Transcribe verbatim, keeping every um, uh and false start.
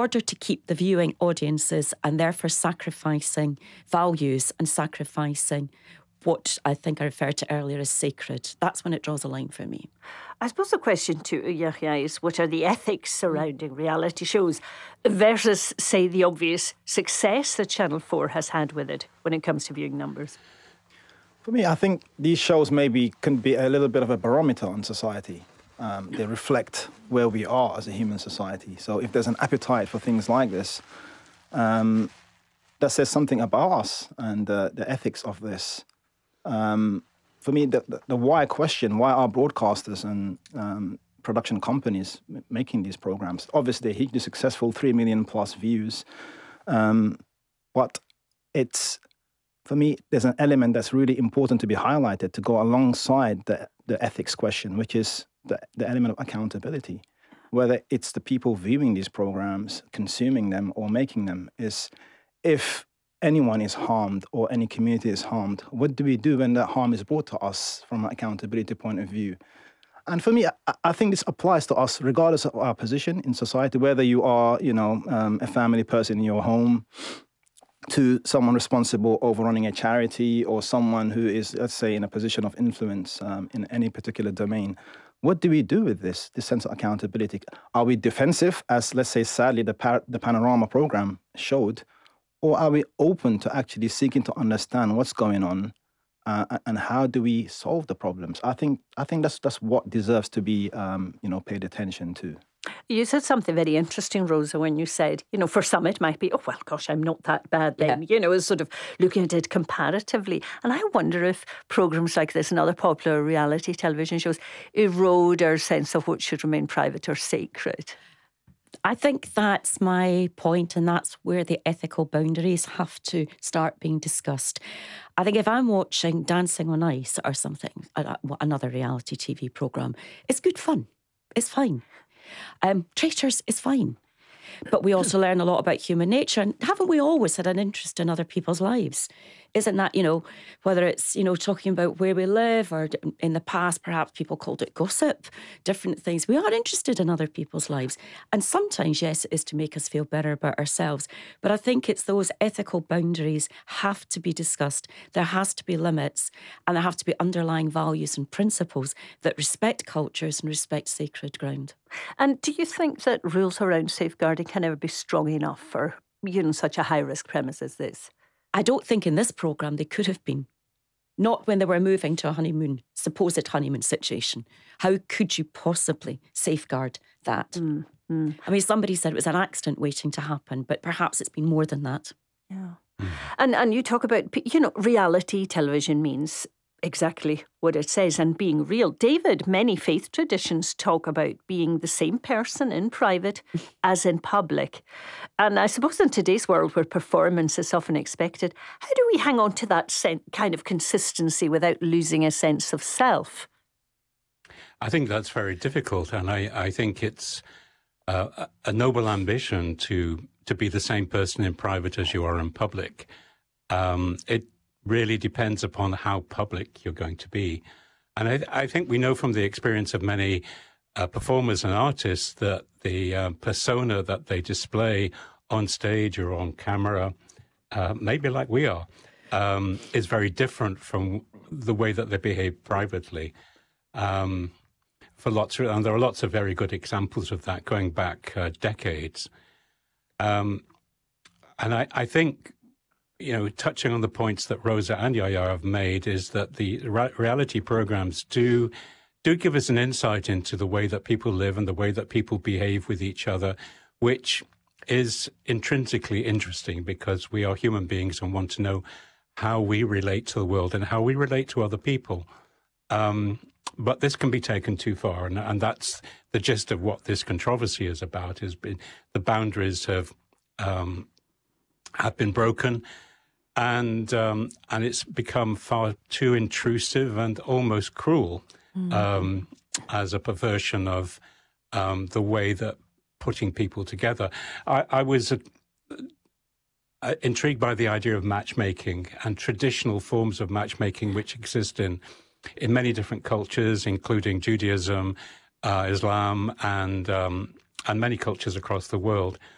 order to keep the viewing audiences and therefore sacrificing values and sacrificing what I think I referred to earlier as sacred. That's when it draws a line for me. I suppose the question to Yahya is, what are the ethics surrounding reality shows versus, say, the obvious success that Channel four has had with it when it comes to viewing numbers? For me, I think these shows maybe can be a little bit of a barometer on society. Um, they reflect where we are as a human society. So if there's an appetite for things like this, um, that says something about us and uh, the ethics of this. Um, for me, the, the, the why question, why are broadcasters and um, production companies m- making these programs? Obviously, they're hugely successful, three million plus views. Um, but it's, for me, there's an element that's really important to be highlighted to go alongside the, the ethics question, which is the, the element of accountability. Whether it's the people viewing these programs, consuming them, or making them, is if anyone is harmed or any community is harmed, what do we do when that harm is brought to us from an accountability point of view? And for me, I, I think this applies to us regardless of our position in society, whether you are, you know, um, a family person in your home, to someone responsible over running a charity, or someone who is, let's say, in a position of influence um, in any particular domain. What do we do with this, this sense of accountability? Are we defensive, as, let's say, sadly, the, par- the Panorama program showed? Or are we open to actually seeking to understand what's going on uh, and how do we solve the problems? I think I think that's that's what deserves to be um, you know paid attention to. You said something very interesting, Rosa, when you said, you know, for some it might be, oh, well, gosh, I'm not that bad then, yeah. you know, sort of looking at it comparatively. And I wonder if programmes like this and other popular reality television shows erode our sense of what should remain private or sacred. I think that's my point, and that's where the ethical boundaries have to start being discussed. I think if I'm watching Dancing on Ice or something, another reality T V programme, it's good fun. It's fine. Um, Traitors is fine. But we also learn a lot about human nature. And haven't we always had an interest in other people's lives? Isn't that, you know, whether it's, you know, talking about where we live, or in the past, perhaps people called it gossip, different things. We are interested in other people's lives. And sometimes, yes, it is to make us feel better about ourselves. But I think it's those ethical boundaries have to be discussed. There has to be limits, and there have to be underlying values and principles that respect cultures and respect sacred ground. And do you think that rules around safeguarding can ever be strong enough for, you know, such a high-risk premise as this? I don't think in this programme they could have been. Not when they were moving to a honeymoon, supposed honeymoon situation. How could you possibly safeguard that? Mm, mm. I mean, somebody said it was an accident waiting to happen, but perhaps it's been more than that. Yeah. Mm. And and you talk about, you know, reality television means exactly what it says, and being real. David, many faith traditions talk about being the same person in private as in public. And I suppose in today's world where performance is often expected, how do we hang on to that sen- kind of consistency without losing a sense of self? I think that's very difficult, and I, I think it's uh, a noble ambition to to be the same person in private as you are in public. Um, it really depends upon how public you're going to be. And I, I think we know from the experience of many uh, performers and artists that the uh, persona that they display on stage or on camera, uh, maybe like we are, um, is very different from the way that they behave privately. Um, for lots of, and there are lots of very good examples of that going back uh, decades. Um, and I, I think, you know, touching on the points that Rosa and Yahya have made, is that the re- reality programs do do give us an insight into the way that people live and the way that people behave with each other, which is intrinsically interesting because we are human beings and want to know how we relate to the world and how we relate to other people. Um, but this can be taken too far, and, and that's the gist of what this controversy is about. Is been, the boundaries have um, have been broken. And um, and it's become far too intrusive and almost cruel mm. um, as a perversion of um, the way that putting people together. I, I was uh, uh, intrigued by the idea of matchmaking and traditional forms of matchmaking which exist in in many different cultures, including Judaism, uh, Islam, and um, and many cultures across the world.